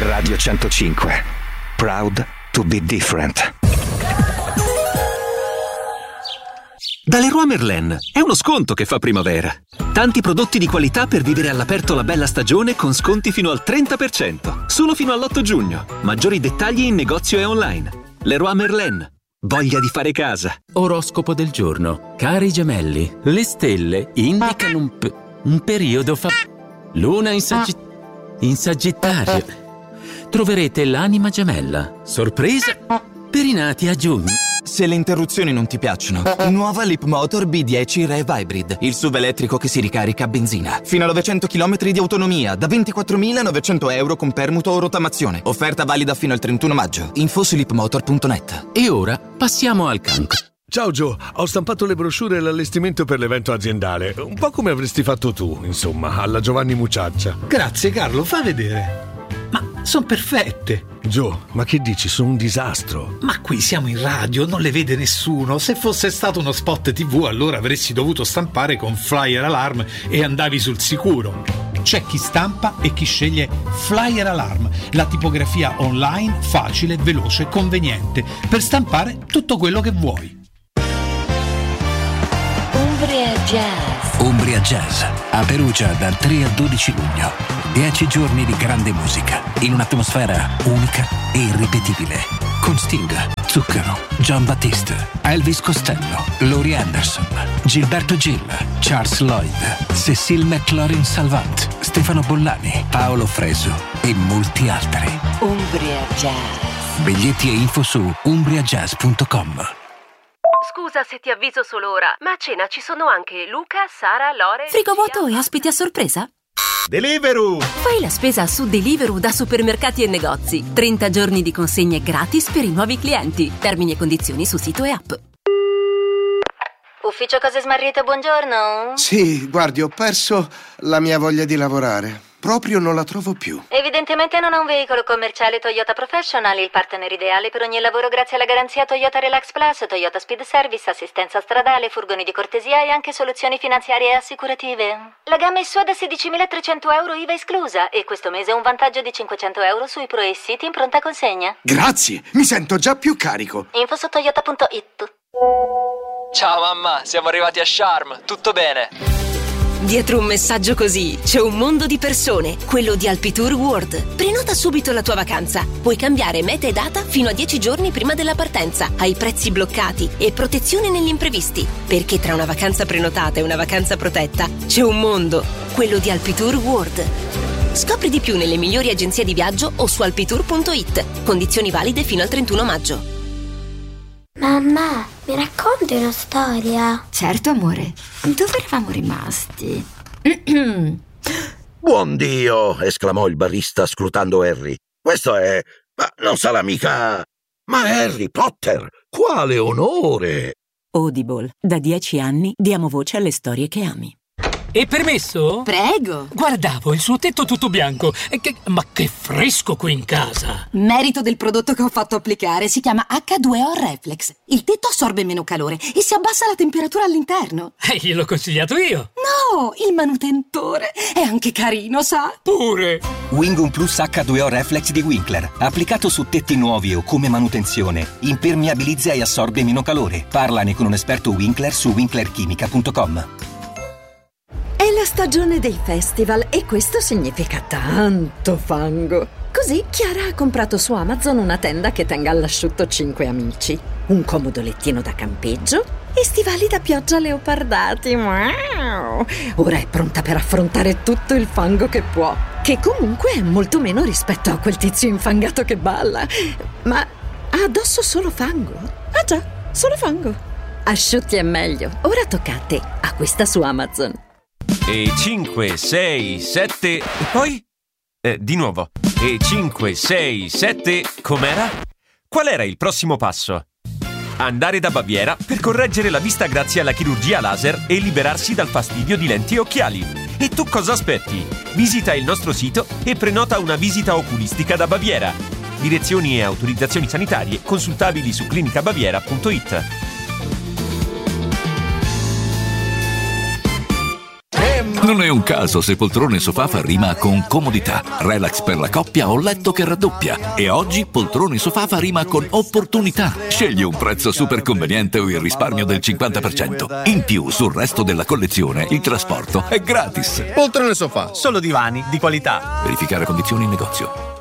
Radio 105. Proud to be different. Da Leroy Merlin è uno sconto che fa primavera. Tanti prodotti di qualità per vivere all'aperto la bella stagione con sconti fino al 30%. Solo fino all'8 giugno. Maggiori dettagli in negozio e online. Leroy Merlin. Voglia di fare casa. Oroscopo del giorno. Cari gemelli, le stelle indicano un periodo Luna in Sagittario. Troverete l'anima gemella. Sorpresa per i nati a giugno. Se le interruzioni non ti piacciono, nuova Leapmotor B10 Rev Hybrid, il SUV elettrico che si ricarica a benzina. Fino a 900 km di autonomia, da 24.900 euro con permuto o rottamazione. Offerta valida fino al 31 maggio. Info su leapmotor.net. E ora passiamo al cancro. Ciao Joe, ho stampato le brochure e l'allestimento per l'evento aziendale. Un po' come avresti fatto tu, insomma, alla Giovanni Mucciaccia. Grazie Carlo, fa vedere. Ma sono perfette. Joe, ma che dici? Sono un disastro. Ma qui siamo in radio, non le vede nessuno. Se fosse stato uno spot TV, allora avresti dovuto stampare con Flyer Alarm e andavi sul sicuro. C'è chi stampa e chi sceglie Flyer Alarm, la tipografia online facile, veloce, conveniente per stampare tutto quello che vuoi. Umbria Jazz. Umbria Jazz, a Perugia dal 3 al 12 luglio. 10 giorni di grande musica, in un'atmosfera unica e irripetibile. Con Sting, Zucchero, John Battiste, Elvis Costello, Laurie Anderson, Gilberto Gil, Charles Lloyd, Cécile McLaurin-Salvant, Stefano Bollani, Paolo Fresu e molti altri. Umbria Jazz. Biglietti e info su umbriajazz.com. Scusa se ti avviso solo ora, ma a cena ci sono anche Luca, Sara, Lore... Frigo vuoto e ospiti a sorpresa? Deliveroo! Fai la spesa su Deliveroo da supermercati e negozi. 30 giorni di consegne gratis per i nuovi clienti. Termini e condizioni su sito e app. Ufficio Cose Smarrite, buongiorno. Sì, guardi, ho perso la mia voglia di lavorare. Proprio non la trovo più. Evidentemente non ha un veicolo commerciale Toyota Professional, il partner ideale per ogni lavoro grazie alla garanzia Toyota Relax Plus, Toyota Speed Service, assistenza stradale, furgoni di cortesia e anche soluzioni finanziarie e assicurative. La gamma è sua da 16.300 euro IVA esclusa e questo mese un vantaggio di 500 euro sui Pro e City in pronta consegna. Grazie, mi sento già più carico. Info su toyota.it. Ciao mamma, siamo arrivati a Sharm, tutto bene? Dietro un messaggio così c'è un mondo di persone, quello di Alpitour World. Prenota subito la tua vacanza. Puoi cambiare meta e data fino a 10 giorni prima della partenza, hai prezzi bloccati e protezione negli imprevisti. Perché tra una vacanza prenotata e una vacanza protetta c'è un mondo, quello di Alpitour World. Scopri di più nelle migliori agenzie di viaggio o su alpitour.it. Condizioni valide fino al 31 maggio. Mamma, mi racconti una storia? Certo, amore. Dove eravamo rimasti? Buon Dio! Esclamò il barista scrutando Harry. Questo è... ma non sarà mica... ma Harry Potter! Quale onore! Audible. Da 10 anni diamo voce alle storie che ami. È permesso? Prego. Guardavo il suo tetto tutto bianco. Ma che fresco qui in casa! Merito del prodotto che ho fatto applicare. Si chiama H2O Reflex. Il tetto assorbe meno calore e si abbassa la temperatura all'interno. Gliel'ho consigliato io. No, il manutentore. È anche carino, sa? Pure. Wingum Plus H2O Reflex di Winkler. Applicato su tetti nuovi o come manutenzione. Impermeabilizza e assorbe meno calore. Parlane con un esperto Winkler su winklerchimica.com. È la stagione dei festival e questo significa tanto fango. Così Chiara ha comprato su Amazon una tenda che tenga all'asciutto 5 amici, un comodo lettino da campeggio e stivali da pioggia leopardati. Wow! Ora è pronta per affrontare tutto il fango che può, che comunque è molto meno rispetto a quel tizio infangato che balla. Ma ha addosso solo fango? Ah già, solo fango. Asciutti è meglio. Ora tocca a te. Acquista su Amazon. E 5, 6, 7... E poi? Di nuovo. E 5, 6, 7... Com'era? Qual era il prossimo passo? Andare da Baviera per correggere la vista grazie alla chirurgia laser e liberarsi dal fastidio di lenti e occhiali. E tu cosa aspetti? Visita il nostro sito e prenota una visita oculistica da Baviera. Direzioni e autorizzazioni sanitarie consultabili su clinicabaviera.it. Non è un caso se poltrone sofà fa rima con comodità, relax per la coppia o letto che raddoppia. E oggi poltrone sofà fa rima con opportunità. Scegli un prezzo super conveniente o il risparmio del 50%. In più, sul resto della collezione, il trasporto è gratis. Poltrone sofà, solo divani di qualità. Verificare condizioni in negozio.